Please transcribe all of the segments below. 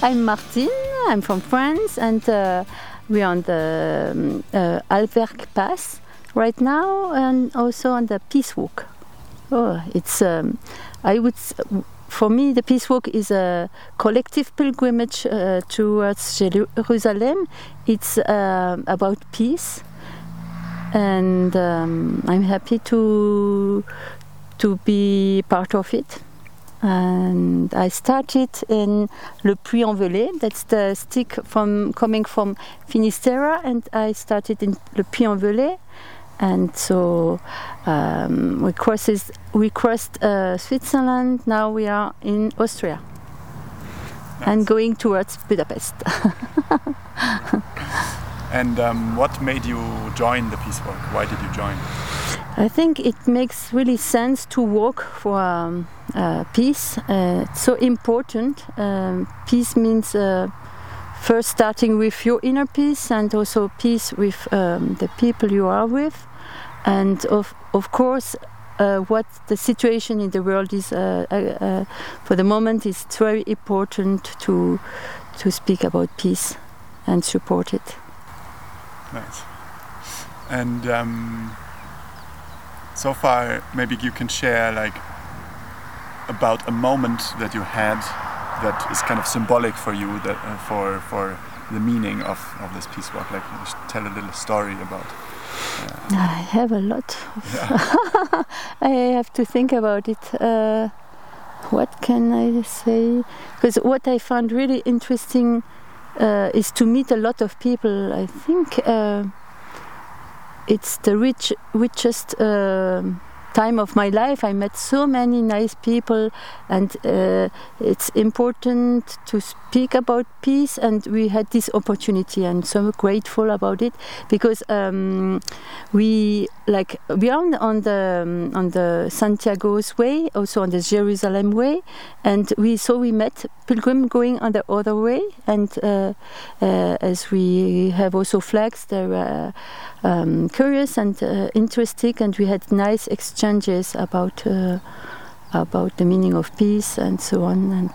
I'm Martine, I'm from France, and we're on the Alpwerk Pass right now, and also on the Peace Walk. Oh, it's for me, the Peace Walk is a collective pilgrimage towards Jerusalem. It's about peace, and I'm happy to be part of it. And I started in Le Puy-en-Velay. That's the stick coming from Finisterre, and I started in Le Puy-en-Velay. And so we crossed Switzerland. Now we are in Austria, nice. And going towards Budapest. And what made you join the Peace Walk? Why did you join? I think it makes really sense to walk for peace. It's so important. Peace means first starting with your inner peace, and also peace with the people you are with. And of course, what the situation in the world is for the moment, is very important to speak about peace and support it. Nice. And so far, maybe you can share about a moment that you had that is kind of symbolic for you, that for the meaning of this peace walk. Just tell a little story about. I have a lot. Yeah. I have to think about it. What can I say? Because what I found really interesting is to meet a lot of people. I think it's the richest time of my life. I met so many nice people, and it's important to speak about peace, and we had this opportunity, and so I'm grateful about it, because we are on the Santiago's way, also on the Jerusalem way, and we met pilgrims going on the other way, and as we have also flags, they were curious and interesting, and we had nice exchanges about the meaning of peace and so on. And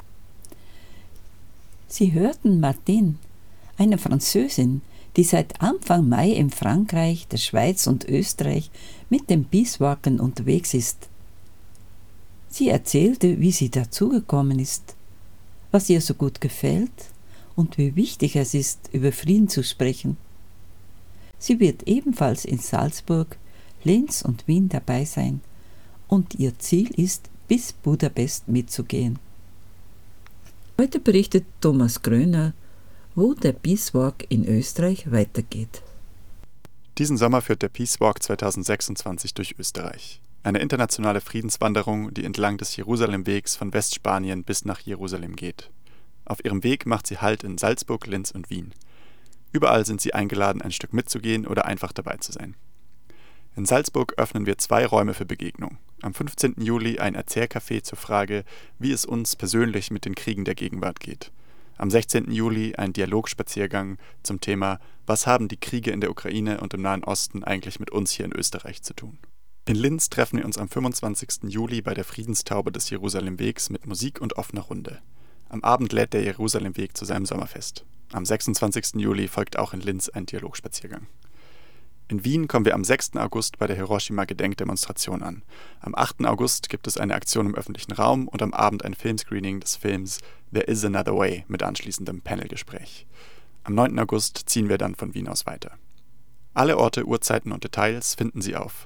Sie hörten Martine, eine Französin, die seit Anfang Mai in Frankreich, der Schweiz und Österreich mit dem Peace Walken unterwegs ist. Sie erzählte, wie sie dazugekommen ist, was ihr so gut gefällt und wie wichtig es ist, über Frieden zu sprechen. Sie wird ebenfalls in Salzburg, Linz und Wien dabei sein, und ihr Ziel ist, bis Budapest mitzugehen. Heute berichtet Thomas Gröner, wo der Peace Walk in Österreich weitergeht. Diesen Sommer führt der Peace Walk 2026 durch Österreich. Eine internationale Friedenswanderung, die entlang des Jerusalemwegs von Westspanien bis nach Jerusalem geht. Auf ihrem Weg macht sie Halt in Salzburg, Linz und Wien. Überall sind sie eingeladen, ein Stück mitzugehen oder einfach dabei zu sein. In Salzburg öffnen wir 2 Räume für Begegnung. Am 15. Juli ein Erzählcafé zur Frage, wie es uns persönlich mit den Kriegen der Gegenwart geht. Am 16. Juli ein Dialogspaziergang zum Thema, was haben die Kriege in der Ukraine und im Nahen Osten eigentlich mit uns hier in Österreich zu tun. In Linz treffen wir uns am 25. Juli bei der Friedenstaube des Jerusalemwegs mit Musik und offener Runde. Am Abend lädt der Jerusalemweg zu seinem Sommerfest. Am 26. Juli folgt auch in Linz ein Dialogspaziergang. In Wien kommen wir am 6. August bei der Hiroshima-Gedenkdemonstration an. Am 8. August gibt es eine Aktion im öffentlichen Raum und am Abend ein Filmscreening des Films There is Another Way mit anschließendem Panelgespräch. Am 9. August ziehen wir dann von Wien aus weiter. Alle Orte, Uhrzeiten und Details finden Sie auf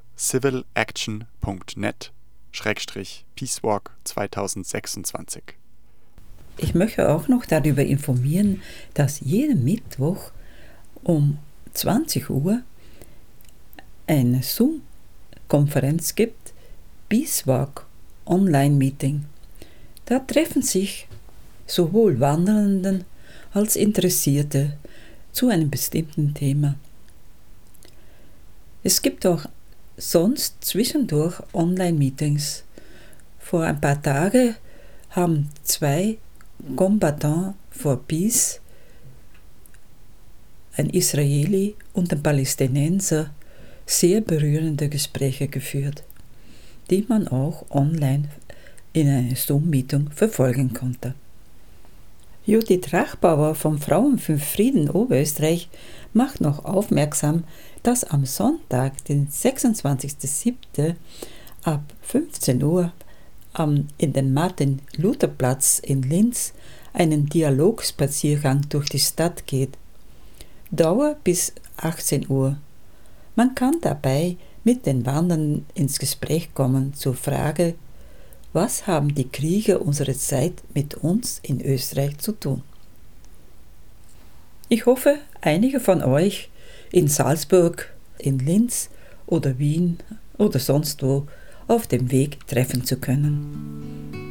civilaction.net/Peacewalk 2026. Ich möchte auch noch darüber informieren, dass jeden Mittwoch um 20 Uhr eine Zoom-Konferenz gibt, Peace Walk Online-Meeting. Da treffen sich sowohl Wandernden als Interessierte zu einem bestimmten Thema. Es gibt auch sonst zwischendurch Online-Meetings. Vor ein paar Tagen haben 2 Combatants for Peace, ein Israeli und ein Palästinenser, sehr berührende Gespräche geführt, die man auch online in einer Zoom-Meeting verfolgen konnte. Judith Rachbauer vom Frauen für Frieden Oberösterreich macht noch aufmerksam, dass am Sonntag, den 26.07. ab 15 Uhr in den Martin-Luther-Platz in Linz einen Dialogspaziergang durch die Stadt geht. Dauer bis 18 Uhr. Man kann dabei mit den Wandernden ins Gespräch kommen zur Frage, was haben die Kriege unserer Zeit mit uns in Österreich zu tun? Ich hoffe, einige von euch in Salzburg, in Linz oder Wien oder sonst wo auf dem Weg treffen zu können.